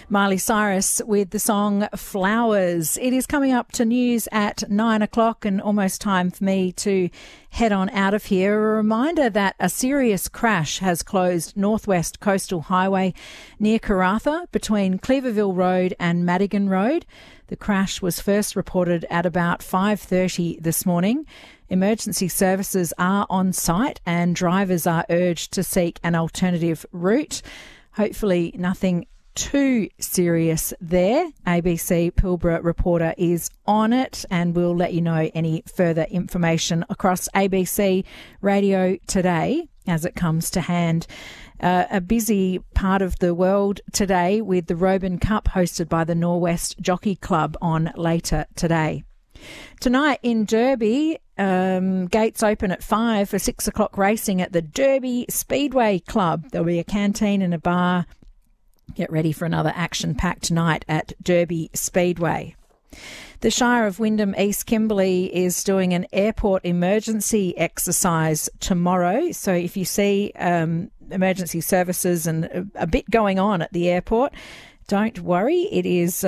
Miley Cyrus with the song Flowers. It is coming up to news at 9 o'clock and almost time for me to head on out of here. A reminder that a serious crash has closed Northwest Coastal Highway near Karratha between Cleaverville Road and Madigan Road. The crash was first reported at about 5:30 this morning. Emergency services are on site and drivers are urged to seek an alternative route. Hopefully nothing too serious there. ABC Pilbara reporter is on it and we'll let you know any further information across ABC Radio Today as it comes to hand. A busy part of the world today with the Roban Cup hosted by the Norwest Jockey Club on later today. Tonight in Derby, gates open at 5 for 6 o'clock racing at the Derby Speedway Club. There'll be a canteen and a bar. Get ready for another action-packed night at Derby Speedway. The Shire of Wyndham East Kimberley is doing an airport emergency exercise tomorrow. So if you see emergency services and a bit going on at the airport, don't worry. It is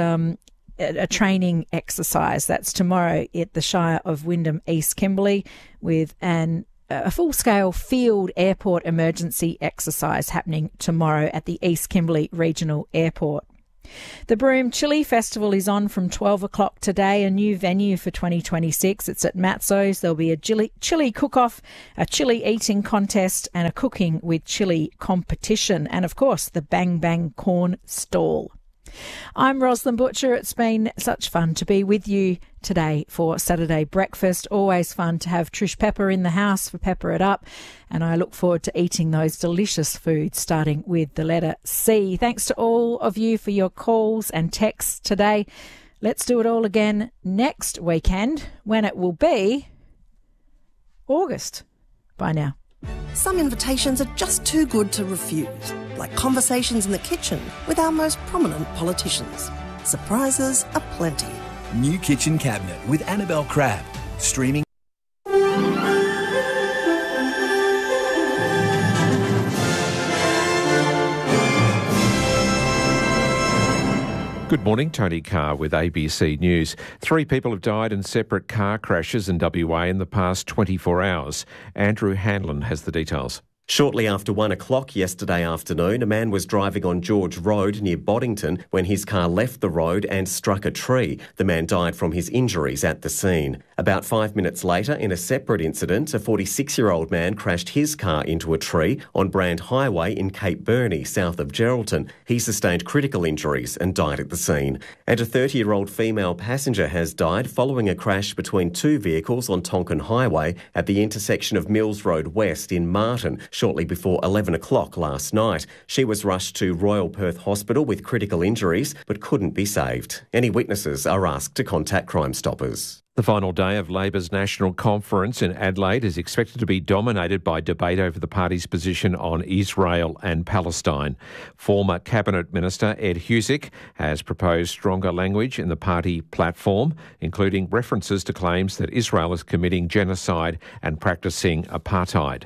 a training exercise. That's tomorrow at the Shire of Wyndham East Kimberley with a full-scale field airport emergency exercise happening tomorrow at the East Kimberley Regional Airport. The Broome Chili Festival is on from 12 o'clock today, a new venue for 2026. It's at Matzo's. There'll be a chili cook-off, a chili eating contest and a cooking with chili competition. And, of course, the Bang Bang Corn stall. I'm Rosalind Butcher. It's been such fun to be with you today for Saturday breakfast. Always fun to have Trish Pepper in the house for Pepper It Up. And I look forward to eating those delicious foods, starting with the letter C. Thanks to all of you for your calls and texts today. Let's do it all again next weekend when it will be August. Bye now. Some invitations are just too good to refuse, like conversations in the kitchen with our most prominent politicians. Surprises aplenty. New Kitchen Cabinet with Annabelle Crabb. Streaming. Good morning, Tony Carr with ABC News. 3 people have died in separate car crashes in WA in the past 24 hours. Andrew Hanlon has the details. Shortly after 1 o'clock yesterday afternoon, a man was driving on George Road near Boddington when his car left the road and struck a tree. The man died from his injuries at the scene. About 5 minutes later, in a separate incident, a 46-year-old man crashed his car into a tree on Brand Highway in Cape Burney, south of Geraldton. He sustained critical injuries and died at the scene. And a 30-year-old female passenger has died following a crash between 2 vehicles on Tonkin Highway at the intersection of Mills Road West in Martin, shortly before 11 o'clock last night. She was rushed to Royal Perth Hospital with critical injuries but couldn't be saved. Any witnesses are asked to contact Crime Stoppers. The final day of Labor's National Conference in Adelaide is expected to be dominated by debate over the party's position on Israel and Palestine. Former Cabinet Minister Ed Husic has proposed stronger language in the party platform, including references to claims that Israel is committing genocide and practising apartheid.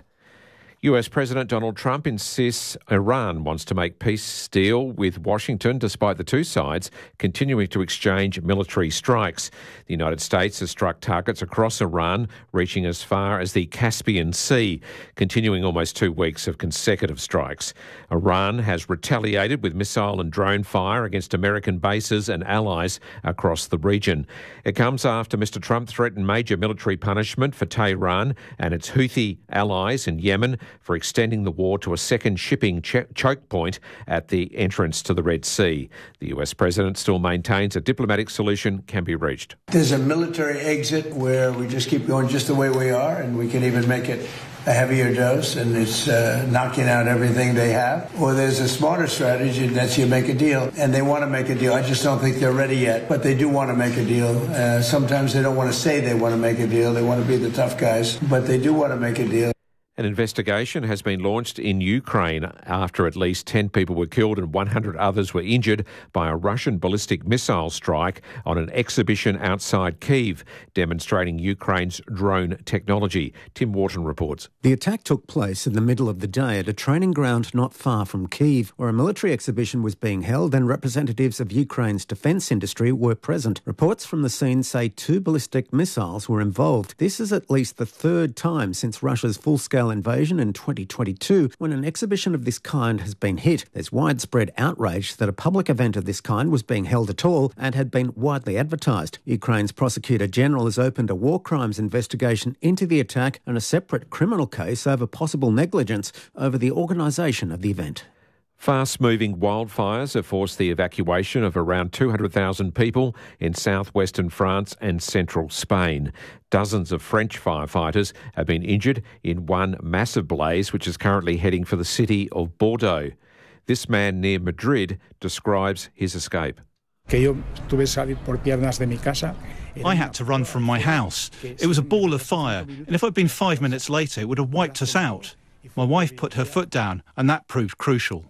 US President Donald Trump insists Iran wants to make peace deal with Washington despite the two sides continuing to exchange military strikes. The United States has struck targets across Iran, reaching as far as the Caspian Sea, continuing almost 2 weeks of consecutive strikes. Iran has retaliated with missile and drone fire against American bases and allies across the region. It comes after Mr. Trump threatened major military punishment for Tehran and its Houthi allies in Yemen for extending the war to a second shipping choke point at the entrance to the Red Sea. The US president still maintains a diplomatic solution can be reached. There's a military exit where we just keep going just the way we are, and we can even make it a heavier dose, and it's knocking out everything they have. Or there's a smarter strategy, and that's you make a deal. And they want to make a deal. I just don't think they're ready yet, but they do want to make a deal. Sometimes they don't want to say they want to make a deal. They want to be the tough guys, but they do want to make a deal. An investigation has been launched in Ukraine after at least 10 people were killed and 100 others were injured by a Russian ballistic missile strike on an exhibition outside Kyiv, demonstrating Ukraine's drone technology. Tim Wharton reports. The attack took place in the middle of the day at a training ground not far from Kyiv, where a military exhibition was being held and representatives of Ukraine's defence industry were present. Reports from the scene say 2 ballistic missiles were involved. This is at least the third time since Russia's full-scale invasion in 2022 when an exhibition of this kind has been hit. There's widespread outrage that a public event of this kind was being held at all and had been widely advertised. Ukraine's Prosecutor General has opened a war crimes investigation into the attack and a separate criminal case over possible negligence over the organisation of the event. Fast-moving wildfires have forced the evacuation of around 200,000 people in southwestern France and central Spain. Dozens of French firefighters have been injured in one massive blaze which is currently heading for the city of Bordeaux. This man near Madrid describes his escape. I had to run from my house. It was a ball of fire, and if I'd been 5 minutes later, it would have wiped us out. My wife put her foot down, and that proved crucial.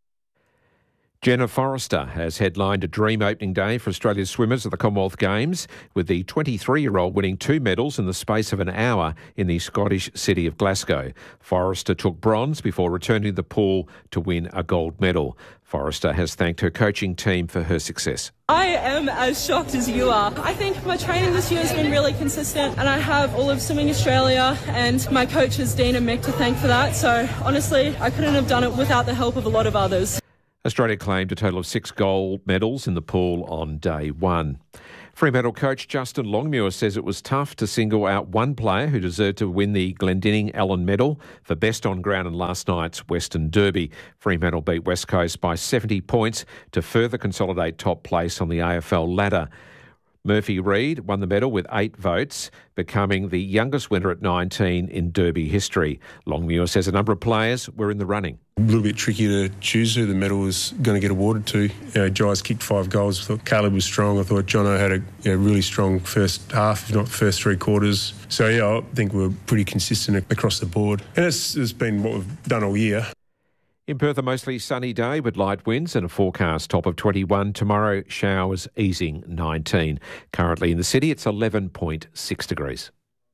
Jenna Forrester has headlined a dream opening day for Australia's swimmers at the Commonwealth Games, with the 23-year-old winning 2 medals in the space of an hour in the Scottish city of Glasgow. Forrester took bronze before returning to the pool to win a gold medal. Forrester has thanked her coaching team for her success. I am as shocked as you are. I think my training this year has been really consistent, and I have all of Swimming Australia and my coaches Dean and Mick to thank for that. So honestly, I couldn't have done it without the help of a lot of others. Australia claimed a total of 6 gold medals in the pool on day 1. Fremantle coach Justin Longmuir says it was tough to single out one player who deserved to win the Glendinning Allen Medal for best on ground in last night's Western Derby. Fremantle beat West Coast by 70 points to further consolidate top place on the AFL ladder. Murphy Reid won the medal with 8 votes, becoming the youngest winner at 19 in Derby history. Longmuir says a number of players were in the running. A little bit tricky to choose who the medal was going to get awarded to. Jais kicked 5 goals. I thought Caleb was strong. I thought Jono had a really strong first half, if not first 3 quarters. So, I think we were pretty consistent across the board. And it's been what we've done all year. In Perth, a mostly sunny day with light winds and a forecast top of 21. Tomorrow, showers easing 19. Currently in the city, it's 11.6 degrees.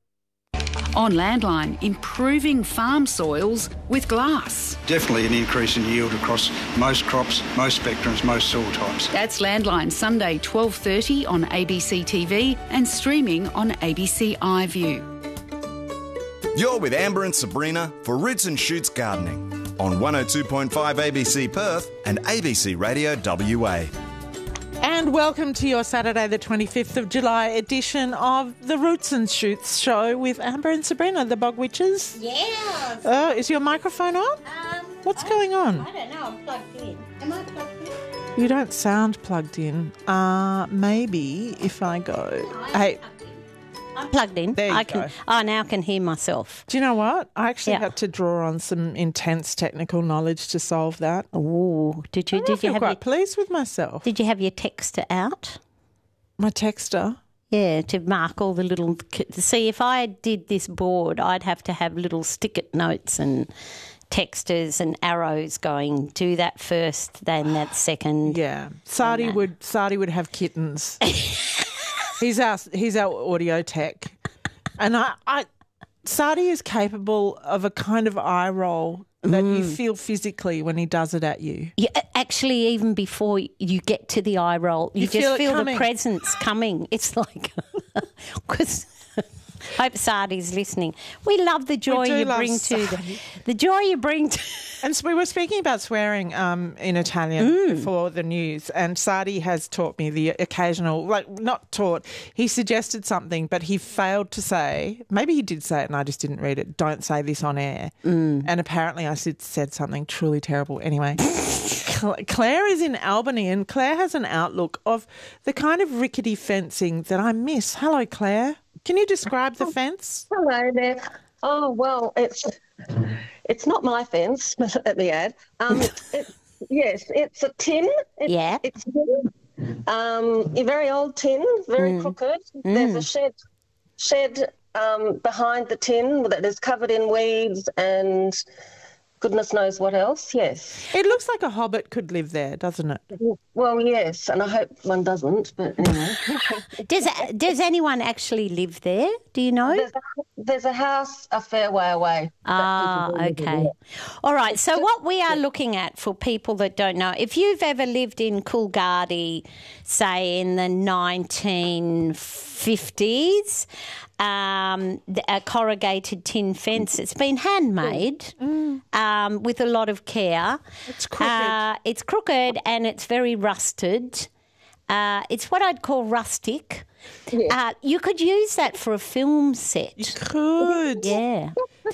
On Landline, improving farm soils with glass. Definitely an increase in yield across most crops, most spectrums, most soil types. That's Landline, Sunday 12:30 on ABC TV and streaming on ABC iView. You're with Amber and Sabrina for Roots and Shoots Gardening on 102.5 ABC Perth and ABC Radio WA. And welcome to your Saturday the 25th of July edition of the Roots and Shoots show with Amber and Sabrina, the Bog Witches. Yeah. Oh, is your microphone on? What's going on? I don't know, I'm plugged in. Am I plugged in? You don't sound plugged in. Maybe if I go... Hey... I'm plugged in. There you go. I now can hear myself. Do you know what? I actually had to draw on some intense technical knowledge to solve that. Oh, did you? I feel quite pleased with myself. Did you have your texter out? My texter? Yeah, to mark all the little... See, if I did this board, I'd have to have little stick-it notes and texters and arrows going, do that first, then that second. Yeah. Sardi would have kittens. He's our audio tech. And Sardi is capable of a kind of eye roll that you feel physically when he does it at you. Yeah, actually, even before you get to the eye roll, you just feel the presence coming. It's like, because hope Sardi's listening. We love the joy you bring to the joy you bring to. And so we were speaking about swearing in Italian for the news, and Sardi has taught me the occasional, not taught, he suggested something, but he failed to say, maybe he did say it and I just didn't read it, don't say this on air. And apparently I said something truly terrible. Anyway, Claire is in Albany, and Claire has an outlook of the kind of rickety fencing that I miss. Hello, Claire. Can you describe the fence? Hello there. Oh, well, it's not my fence, let me add. Yes, it's a tin. It's a very old tin, very crooked. There's a shed behind the tin that is covered in weeds and goodness knows what else, yes. It looks like a hobbit could live there, doesn't it? Well, yes, and I hope one doesn't, but anyway. Does anyone actually live there? Do you know? There's a house a fair way away. Ah, okay. All right, so what we are looking at for people that don't know, if you've ever lived in Coolgardie, say in the 1950s, a corrugated tin fence, it's been handmade with a lot of care. It's crooked. It's crooked and it's very rusted. It's what I'd call rustic. Yes. You could use that for a film set. You could. Yeah.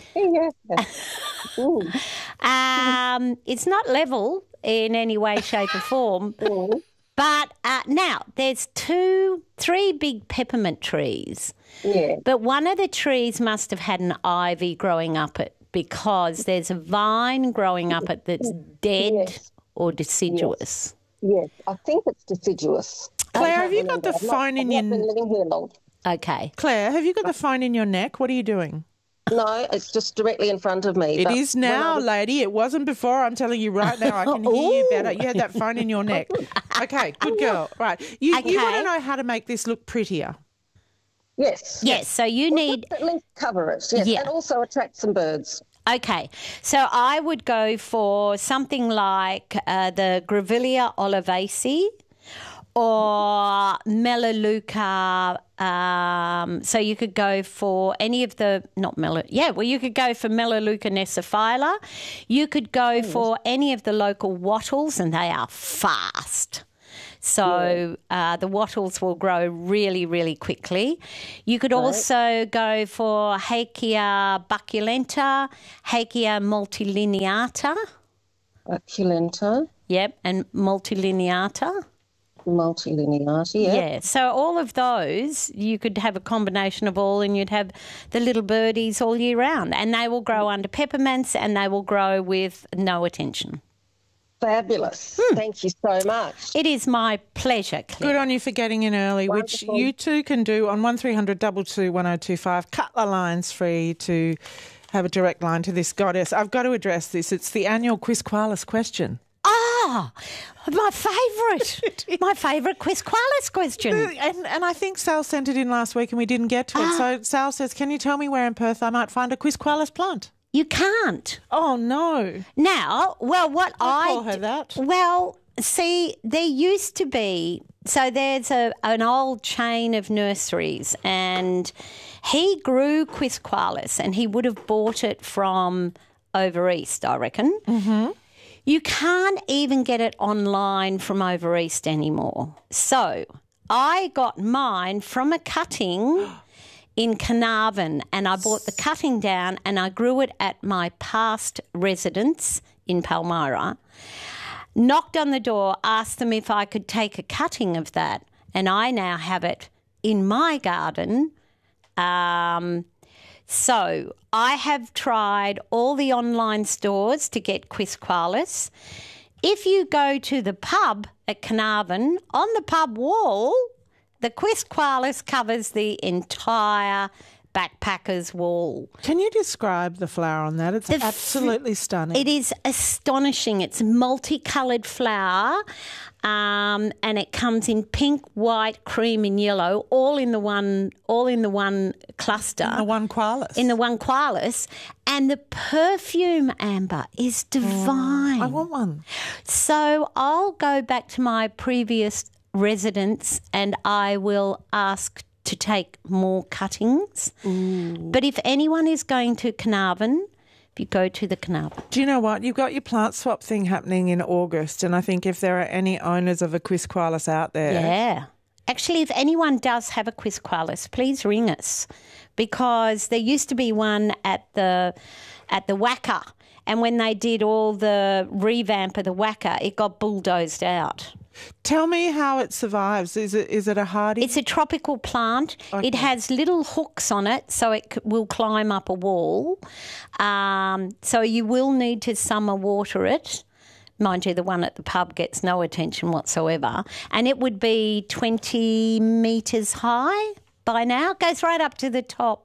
It's not level in any way, shape or form. But now there's 3 big peppermint trees. Yeah. But one of the trees must have had an ivy growing up it because there's a vine growing up it that's dead or deciduous. Yes, I think it's deciduous. Claire, have you got the phone in your... I've not been living here long. Okay. Claire, have you got the phone in your neck? What are you doing? No, it's just directly in front of me. It is now, lady. It wasn't before. I'm telling you right now. I can hear you better. You had that phone in your neck. Okay, good girl. Right. You want to know how to make this look prettier. Yes. Yes, so you need... At least cover it, yes, and also attract some birds. Okay, so I would go for something like the Grevillea olivacea or Melaleuca. So you could go for any of the, you could go for Melaleuca nessophylla. You could go for any of the local wattles, and they are fast. So the wattles will grow really, really quickly. You could also go for Hakea bucculenta, Hakea multilineata. Bucculenta. Yep, and multilineata. Multilineata, yeah. Yeah, so all of those, you could have a combination of all and you'd have the little birdies all year round. And they will grow under peppermints and they will grow with no attention. Fabulous. Thank you so much. It is my pleasure, Claire. Good on you for getting in early, Wonderful. which you too can do on 1300 22 1025. Cut the lines free to have a direct line to this goddess. I've got to address this. It's the annual Quizqualis question. Ah, my favourite Quizqualis question. And I think Sal sent it in last week and we didn't get to it. So Sal says, can you tell me where in Perth I might find a Quizqualis plant? You can't. Oh, no. Now, well, what I'll call her that. Well, see, there used to be, so there's an old chain of nurseries and he grew Quizqualis and he would have bought it from over east, I reckon. Mm-hmm. You can't even get it online from over east anymore. So I got mine from a cutting in Carnarvon and I bought the cutting down and I grew it at my past residence in Palmyra, knocked on the door, asked them if I could take a cutting of that, and I now have it in my garden. So I have tried all the online stores to get Quizqualis. If you go to the pub at Carnarvon, on the pub wall, the Quizqualis covers the entire backpacker's wall. Can you describe the flower on that? It's absolutely stunning. It is astonishing. It's multicoloured flower, and it comes in pink, white, cream, and yellow, all in the one cluster. In the one qualis. In the one qualis, and the perfume, Amber, is divine. I want one. So I'll go back to my previous residence and I will ask to take more cuttings. But if anyone is going to Carnarvon, if you go to the Carnarvon. Do you know what? You've got your plant swap thing happening in August, and I think if there are any owners of a Quizqualis out there... Yeah. Actually, if anyone does have a Quizqualis, please ring us, because there used to be one at the Wacker, and when they did all the revamp of the Wacker, it got bulldozed out. Tell me how it survives. Is it a hardy? It's a tropical plant. Okay. It has little hooks on it, so it will climb up a wall. So you will need to summer water it. Mind you, the one at the pub gets no attention whatsoever. And it would be 20 metres high by now. It goes right up to the top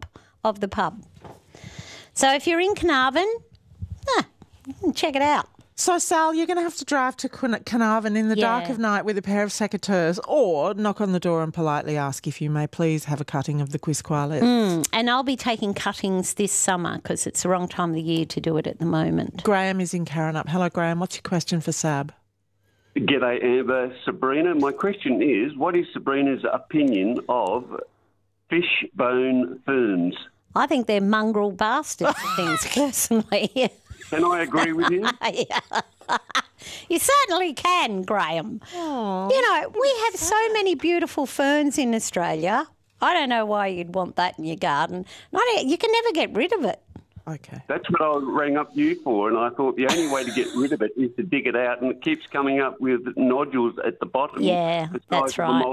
of the pub. So if you're in Carnarvon, you can check it out. So, Sal, you're going to have to drive to Carnarvon in the dark of night with a pair of secateurs, or knock on the door and politely ask if you may please have a cutting of the Quisqualis. And I'll be taking cuttings this summer because it's the wrong time of the year to do it at the moment. Graham is in Karrinyup. Hello, Graham. What's your question for Sab? G'day, Amber. Sabrina, my question is, what is Sabrina's opinion of fishbone ferns? I think they're mongrel bastards things, personally. Can I agree with you? You certainly can, Graham. Aww, you know, we have so many beautiful ferns in Australia. I don't know why you'd want that in your garden. You can never get rid of it. Okay. That's what I rang up you for, and I thought the only way to get rid of it is to dig it out, and it keeps coming up with nodules at the bottom. Yeah, that's right.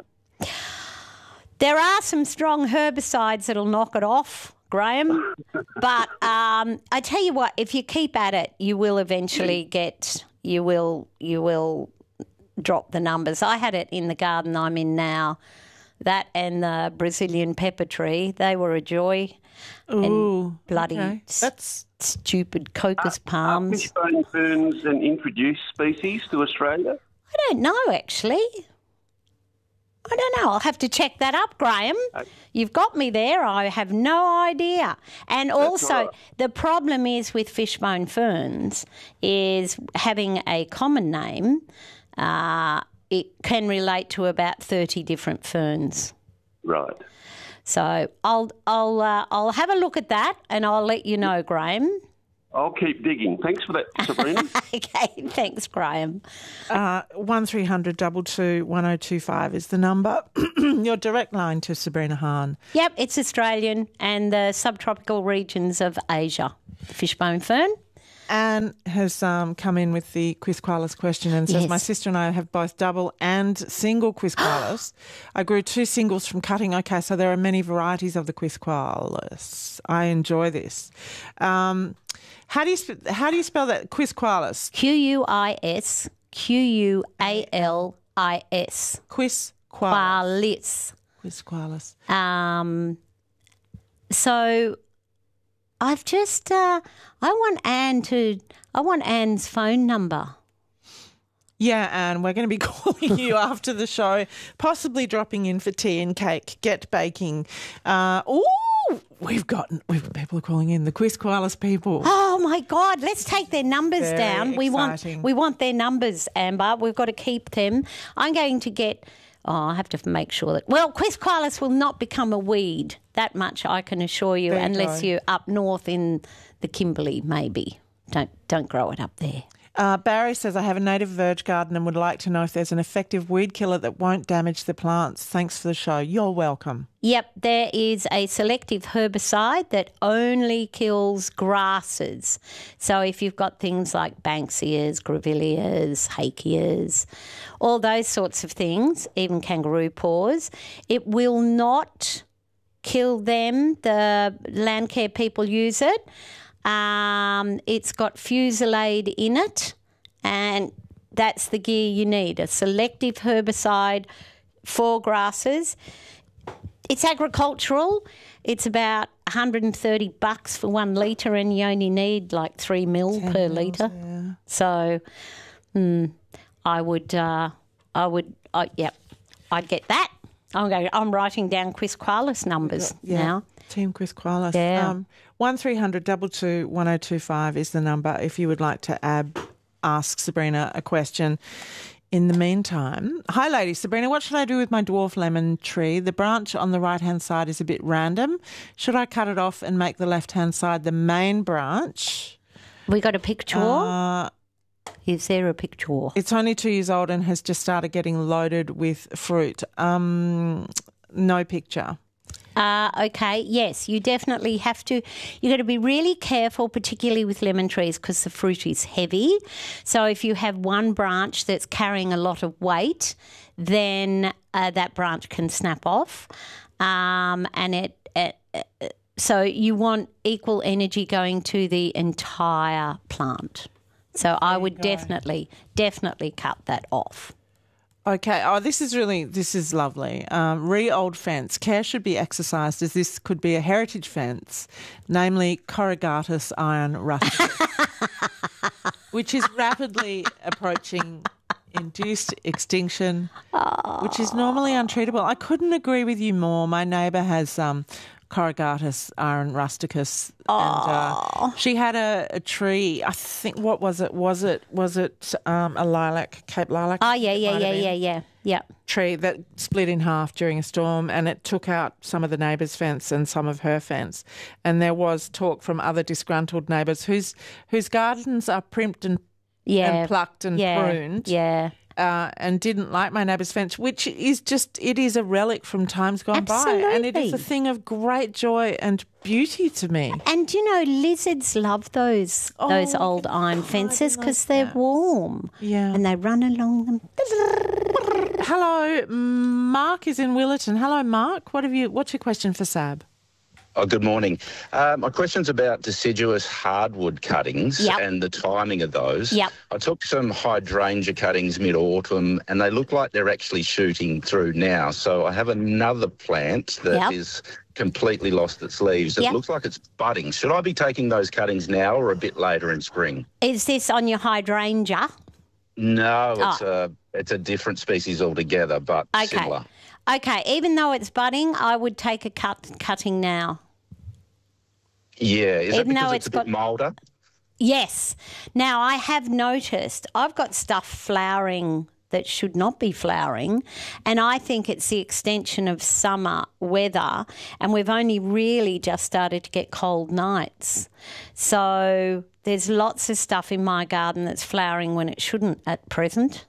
There are some strong herbicides that'll knock it off, Graham. But I tell you what, if you keep at it, you will eventually you will drop the numbers. I had it in the garden I'm in now. That and the Brazilian pepper tree, they were a joy. Ooh, and bloody that's stupid cocos palms. Are fishbone ferns an introduced species to Australia? I don't know, actually. I don't know. I'll have to check that up, Graham. You've got me there. I have no idea. And also, the problem is with fishbone ferns is having a common name. It can relate to about 30 different ferns. Right. So I'll have a look at that and I'll let you know, Graham. I'll keep digging. Thanks for that, Sabrina. Okay, thanks, Graham. 1300 22 1025 is the number. Your direct line to Sabrina Hahn. Yep, it's Australian and the subtropical regions of Asia. Fishbone fern. Anne has come in with the Quisqualis question and says, my sister and I have both double and single Quisqualis. I grew 2 singles from cutting. Okay, so there are many varieties of the Quisqualis. I enjoy this. How do you spell that? Quisqualis. Quisqualis. Quisqualis. Quisqualis. So I've just I want Anne's phone number. Yeah, Anne, we're going to be calling you after the show, possibly dropping in for tea and cake, get baking. We've people are calling in, the Quisqualis people. Oh my God, let's take their numbers Very down. exciting. We want their numbers, Amber. We've got to keep them. I'm going to get I have to make sure that Quisqualis will not become a weed. That much I can assure you, unless you're up north in the Kimberley, maybe. Don't grow it up there. Barry says, I have a native verge garden and would like to know if there's an effective weed killer that won't damage the plants. Thanks for the show. You're welcome. Yep, there is a selective herbicide that only kills grasses. So if you've got things like Banksias, Grevilleas, Hakeas, all those sorts of things, even kangaroo paws, it will not kill them. The land care people use it. It's got Fusilade in it, and that's the gear you need, a selective herbicide for grasses. It's agricultural. It's about $130 for 1 litre, and you only need like 3 mil per litre. Yeah. So I'd get that. I'm writing down Quisqualis numbers now. Team Quisqualis. Yeah. 1300 22 1025 is the number if you would like to ask Sabrina a question. In the meantime, hi ladies. Sabrina, what should I do with my dwarf lemon tree? The branch on the right-hand side is a bit random. Should I cut it off and make the left-hand side the main branch? We got a picture? Is there a picture? It's only 2 years old and has just started getting loaded with fruit. No picture. Okay, yes, you definitely have to. You've got to be really careful, particularly with lemon trees, because the fruit is heavy. So if you have one branch that's carrying a lot of weight, then that branch can snap off. So you want equal energy going to the entire plant. So I would definitely cut that off. Okay. Oh, this is lovely. Re-old fence. Care should be exercised as this could be a heritage fence, namely Corrugatus iron rusticus, which is rapidly approaching induced extinction, which is normally untreatable. I couldn't agree with you more. My neighbour has Corrugatus iron rusticus, and she had a tree. I think, what was it? Was it a lilac, Cape lilac? Oh yeah. Tree that split in half during a storm, and it took out some of the neighbour's fence and some of her fence. And there was talk from other disgruntled neighbours whose gardens are primped and plucked and pruned. Yeah. And didn't like my neighbour's fence, which is it is a relic from times gone by. And it is a thing of great joy and beauty to me. And, lizards love those old iron fences because they're warm. Yeah. And they run along them. Hello, Mark is in Willetton. Hello, Mark. What's your question for Sab? Oh, good morning. My question's about deciduous hardwood cuttings and the timing of those. Yep. I took some hydrangea cuttings mid-autumn and they look like they're actually shooting through now. So I have another plant that is completely lost its leaves. It looks like it's budding. Should I be taking those cuttings now or a bit later in spring? Is this on your hydrangea? No, it's a different species altogether, but similar. Okay, even though it's budding, I would take a cutting now. Yeah, is it because it's a bit moulder? Yes. Now, I have noticed I've got stuff flowering that should not be flowering, and I think it's the extension of summer weather, and we've only really just started to get cold nights. So there's lots of stuff in my garden that's flowering when it shouldn't at present.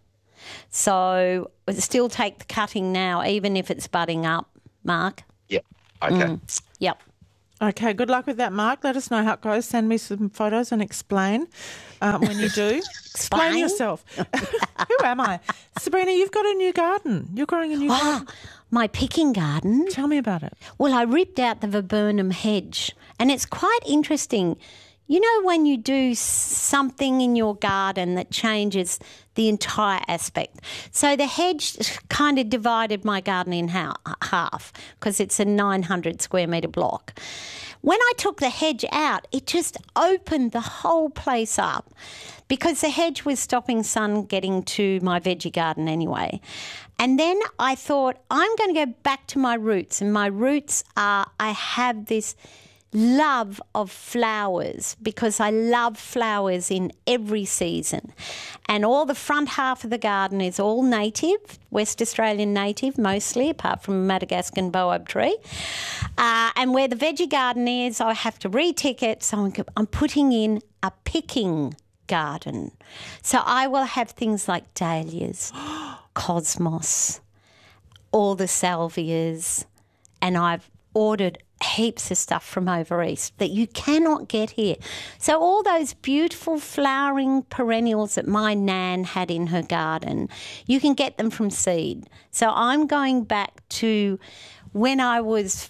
So still take the cutting now, even if it's budding up, Mark. Yep. Okay. Yep. Okay, good luck with that, Mark. Let us know how it goes. Send me some photos and explain when you do. Explain yourself. Who am I? Sabrina, you've got a new garden. You're growing a new garden. My picking garden. Tell me about it. Well, I ripped out the viburnum hedge, and it's quite interesting. You know, when you do something in your garden that changes the entire aspect. So the hedge kind of divided my garden in half because it's a 900 square metre block. When I took the hedge out, it just opened the whole place up because the hedge was stopping sun getting to my veggie garden anyway. And then I thought, I'm going to go back to my roots, and my roots are I have this love of flowers because I love flowers in every season. And all the front half of the garden is all native, West Australian native mostly, apart from a Madagascan baobab tree. And where the veggie garden is, I have to re-tick it, so I'm putting in a picking garden. So I will have things like dahlias, cosmos, all the salvias, and I've ordered heaps of stuff from over east that you cannot get here. So all those beautiful flowering perennials that my nan had in her garden, you can get them from seed. So I'm going back to when I was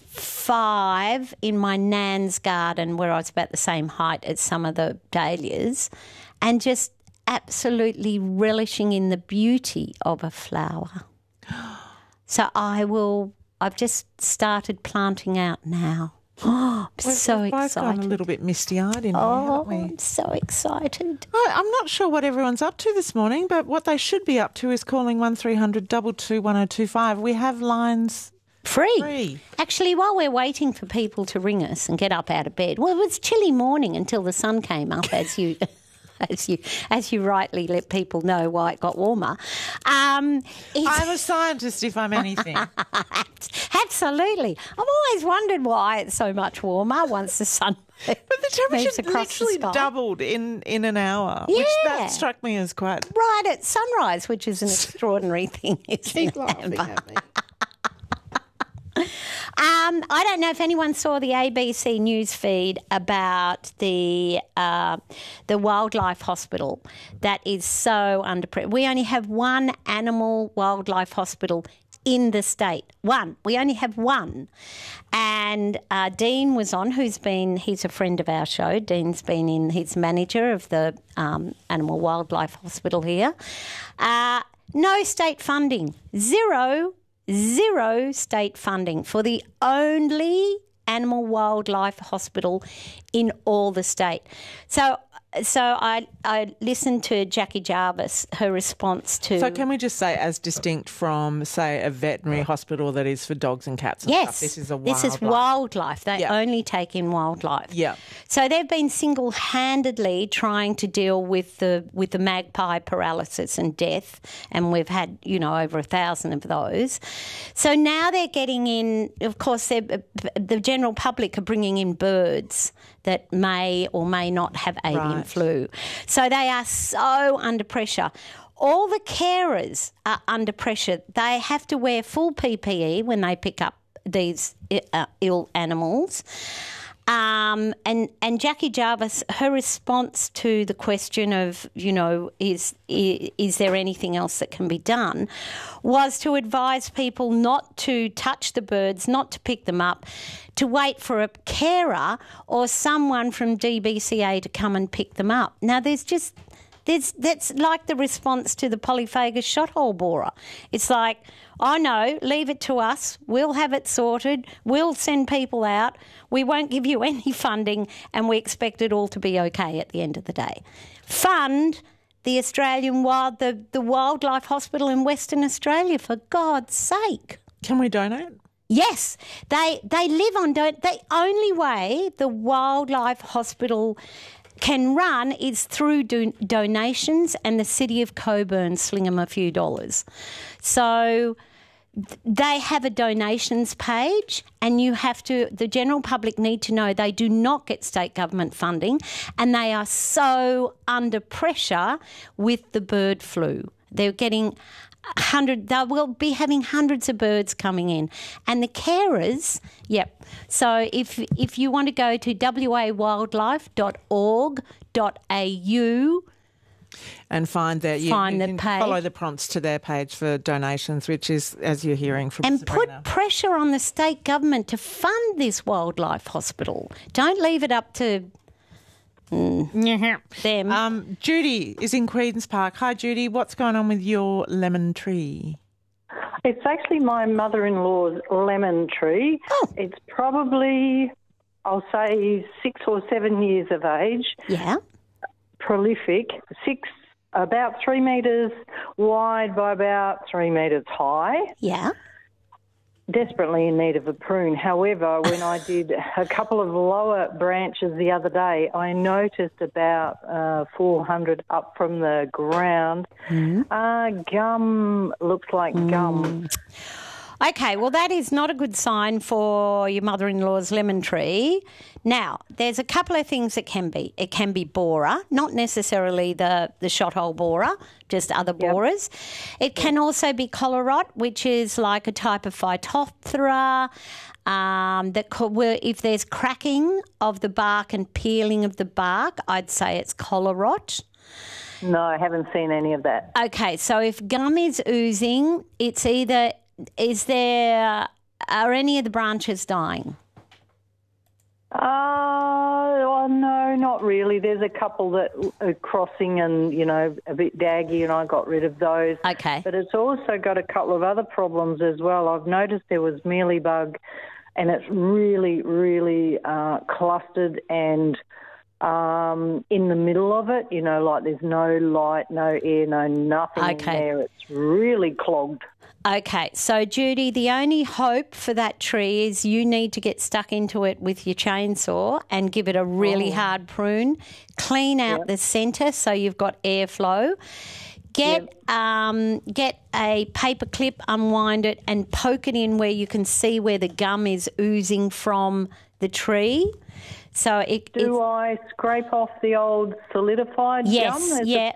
5 in my nan's garden, where I was about the same height as some of the dahlias, and just absolutely relishing in the beauty of a flower. So I've just started planting out now. Oh, I'm so excited. We've both gone a little bit misty-eyed in here, haven't we? I'm so excited. I'm not sure what everyone's up to this morning, but what they should be up to is calling 1300 222 1025. We have lines free. Actually, while we're waiting for people to ring us and get up out of bed, well, it was chilly morning until the sun came up, as you... As you rightly let people know why it got warmer. I'm a scientist, if I'm anything. Absolutely. I've always wondered why it's so much warmer once the sun But the temperature literally the doubled in an hour, which that struck me as quite... Right at sunrise, which is an extraordinary thing, isn't Keep it? laughing at me. I don't know if anyone saw the ABC news feed about the wildlife hospital that is so under. We only have one animal wildlife hospital in the state. One. We only have one. And Dean was on, he's a friend of our show. Dean's been in, he's manager of the Animal Wildlife Hospital here. No state funding. Zero state funding for the only animal wildlife hospital in all the state. So I listened to Jackie Jarvis, her response to... So can we just say, as distinct from, say, a veterinary hospital that is for dogs and cats and stuff, this is a wildlife. This is wildlife. They only take in wildlife. Yeah. So they've been single-handedly trying to deal with the magpie paralysis and death, and we've had, over 1,000 of those. So now they're getting in, of course, the general public are bringing in birds that may or may not have avian flu. So they are so under pressure. All the carers are under pressure. They have to wear full PPE when they pick up these ill animals. And Jackie Jarvis, her response to the question of, is there anything else that can be done, was to advise people not to touch the birds, not to pick them up, to wait for a carer or someone from DBCA to come and pick them up. Now, that's like the response to the polyphagus shothole borer. It's like, oh no, leave it to us. We'll have it sorted. We'll send people out. We won't give you any funding, and we expect it all to be okay at the end of the day. Fund the the Wildlife Hospital in Western Australia, for God's sake. Can we donate? Yes, they live on the only way the Wildlife Hospital can run is through donations, and the City of Coburn sling them a few dollars. So they have a donations page, and the general public need to know they do not get state government funding, and they are so under pressure with the bird flu. They're getting they will be having hundreds of birds coming in. And the carers, So if you want to go to wawildlife.org.au and find that you can follow the prompts to their page for donations, which is, as you're hearing from and Sabrina. Put pressure on the state government to fund this wildlife hospital. Don't leave it up to them. Judy is in Queen's Park. Hi, Judy. What's going on with your lemon tree? It's actually my mother-in-law's lemon tree. Oh. It's probably, I'll say, 6 or 7 years of age. Yeah. Prolific. About 3 metres wide by about 3 metres high. Yeah. Desperately in need of a prune. However, when I did a couple of lower branches the other day, I noticed about 400 up from the ground. Gum, looks like gum. Okay, well, that is not a good sign for your mother-in-law's lemon tree. Now, there's a couple of things it can be. It can be borer, not necessarily the shothole borer, just other borers. It can also be collarot, which is like a type of Phytophthora. If there's cracking of the bark and peeling of the bark, I'd say it's collarot. No, I haven't seen any of that. Okay, so if gum is oozing, it's either... Are any of the branches dying? No, not really. There's a couple that are crossing and, a bit daggy, and I got rid of those. Okay. But it's also got a couple of other problems as well. I've noticed there was mealybug, and it's really, really clustered and in the middle of it, like there's no light, no air, no nothing in there. It's really clogged. Okay, so Judy, the only hope for that tree is you need to get stuck into it with your chainsaw and give it a really hard prune. Clean out the centre so you've got airflow. Get a paper clip, unwind it, and poke it in where you can see where the gum is oozing from the tree. So do I scrape off the old solidified gum? Yes, yep.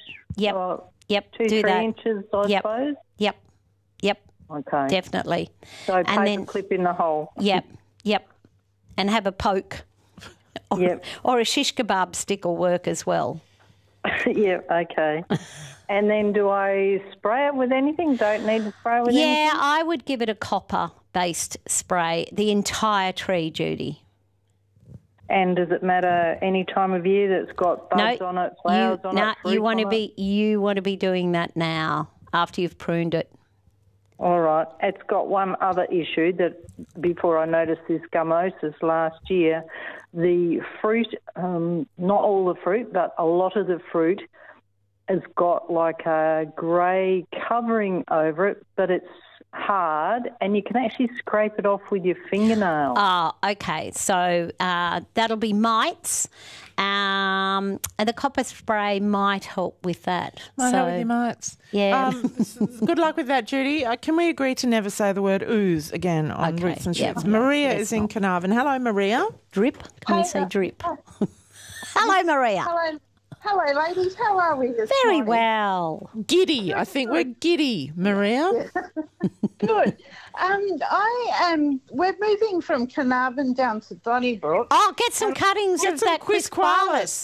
2-3 inches, I suppose. Yep. Okay. Definitely. So paper clip in the hole. Yep. And have a poke. Or a shish kebab stick will work as well. Yeah, okay. And then do I spray it with anything? Don't need to spray with anything? Yeah, I would give it a copper-based spray, the entire tree, Judy. And does it matter any time of year that's got buds on it, flowers on it, fruit you want to be doing that now. after you've pruned it. All right. It's got one other issue that before I noticed this gummosis last year, the fruit, not all the fruit, but a lot of the fruit has got like a grey covering over it, but it's hard and you can actually scrape it off with your fingernail. Oh, okay. So that'll be mites. And the copper spray might help with that. Might help with your mites. Yeah. Good luck with that, Judy. Can we agree to never say the word ooze again on Roots and Shoots? Maria is in Carnarvon. Hello, Maria. Drip. Can you say drip? Hello, Maria. Hello, ladies. How are we this Very morning? well. Giddy. I think we're giddy, Maria. Good. We're moving from Carnarvon down to Donnybrook. Oh, get some cuttings of that quisqualis.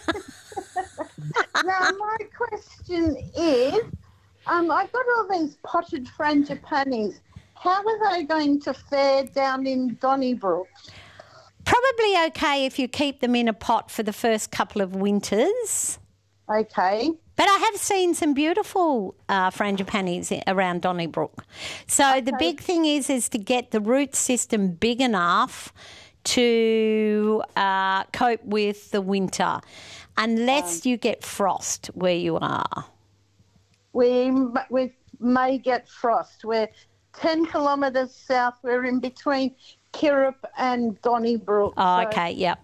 Now, my question is, I've got all these potted frangipanis. How are they going to fare down in Donnybrook? Probably okay if you keep them in a pot for the first couple of winters. Okay. But I have seen some beautiful frangipanis around Donnybrook. So the big thing is to get the root system big enough to cope with the winter, unless you get frost where you are. We may get frost. We're 10 kilometres south. We're in between Kirrip and Donnybrook. Oh, okay, yep.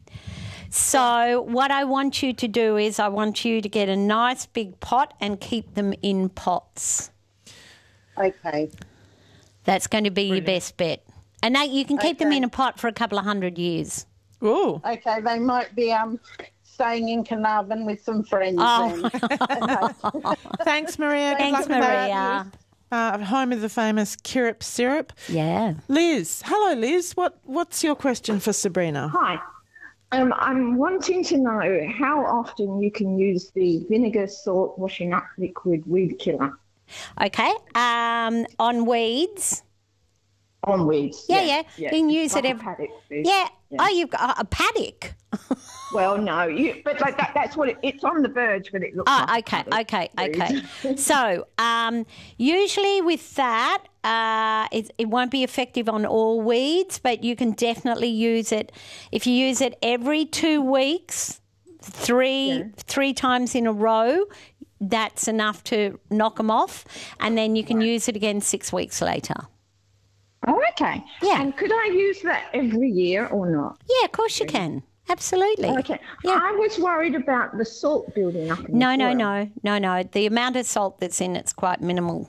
So what I want you to do is I want you to get a nice big pot and keep them in pots. Okay. That's going to be your best bet. And you can keep them in a pot for a couple of 100 years. Ooh. Okay, they might be staying in Carnarvon with some friends. Oh. Then. Thanks, Maria. Thanks, Good luck Maria. with that. Home of the famous Kirrip syrup. Yeah. Liz. Hello, Liz. What's your question for Sabrina? Hi. I'm wanting to know how often you can use the vinegar, salt, washing up liquid weed killer. Okay. On weeds. On weeds. Yeah. You can use like it every. Paddock fish. Yeah. Oh, you've got a paddock. Well, no, but like that's what it's on the verge, but it looks. Like Okay. So, usually with that, it won't be effective on all weeds, but you can definitely use it if you use it every 2 weeks, three times in a row. That's enough to knock them off, and then you can use it again 6 weeks later. Oh, okay. Yeah. And could I use that every year or not? Yeah, of course you can. Absolutely. Okay. Yeah. I was worried about the salt building up in No. the soil. The amount of salt that's in it's quite minimal.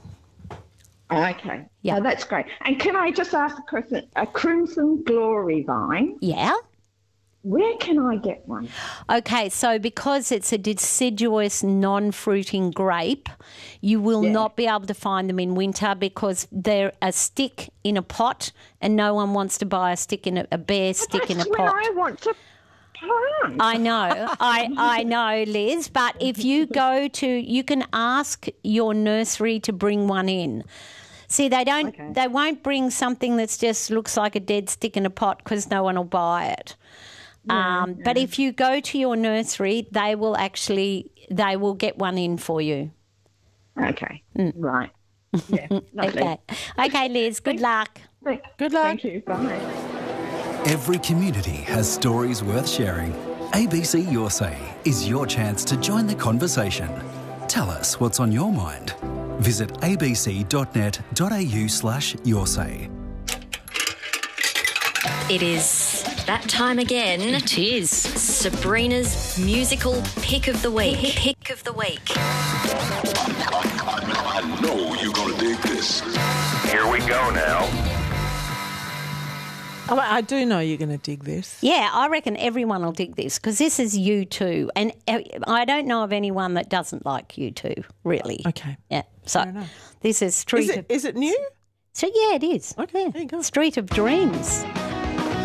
Okay. Yeah. Oh, that's great. And can I just ask a question? A Crimson Glory vine. Yeah. Where can I get one? Okay, so because it's a deciduous, non-fruiting grape, you will not be able to find them in winter because they're a stick in a pot and no one wants to buy a bare stick in a pot. That's when I want to plant. I know, I know, Liz, but if you you can ask your nursery to bring one in. See, they won't bring something that just looks like a dead stick in a pot because no one will buy it. But if you go to your nursery, they will get one in for you. Okay. Right. Yeah. Okay, Liz, good luck. Good luck. Thank you. Bye. Every community has stories worth sharing. ABC Your Say is your chance to join the conversation. Tell us what's on your mind. Visit abc.net.au/yoursay. It is that time again. It is. Sabrina's musical pick of the week. Pick of the week. I know you're going to dig this. Here we go now. Oh, I do know you're going to dig this. Yeah, I reckon everyone will dig this because this is U2. And I don't know of anyone that doesn't like U2, really. Okay. Yeah. So this is Street Is it new? So, yeah, it is. Okay, there you go. Street of Dreams.